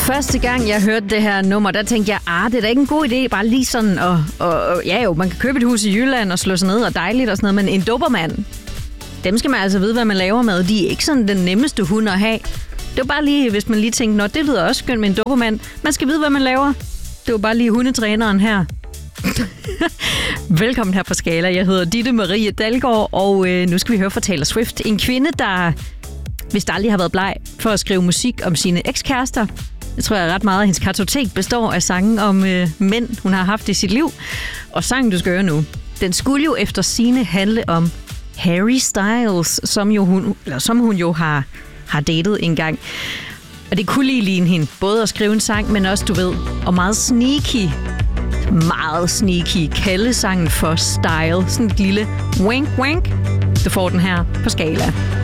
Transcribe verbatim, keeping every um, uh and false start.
Første gang, jeg hørte det her nummer, der tænkte jeg, ah, det er da ikke en god idé, bare lige sådan, og, og, og ja jo, man kan købe et hus i Jylland og slå sig ned og dejligt og sådan noget, men en dobermand, dem skal man altså vide, hvad man laver med. De er ikke sådan den nemmeste hund at have. Det var bare lige, hvis man lige tænkte, nå, det lyder også skønt med en dobermand. Man skal vide, hvad man laver. Det var bare lige hundetræneren her. Velkommen her på Skala. Jeg hedder Ditte Marie Dalgaard, og øh, nu skal vi høre fra Taylor Swift. En kvinde, der vist aldrig har været bleg for at skrive musik om sine ekskærester. Jeg tror, jeg ret meget, at hendes kartotek består af sange om øh, mænd, hun har haft i sit liv. Og sangen, du skal høre nu, den skulle jo efter sigende handle om Harry Styles, som, jo hun, eller som hun jo har, har datet engang. Og det kunne lige ligne hende, både at skrive en sang, men også, du ved, og meget sneaky, meget sneaky, kalde sangen for Style. Sådan et lille wink-wink. Du får den her på Skala.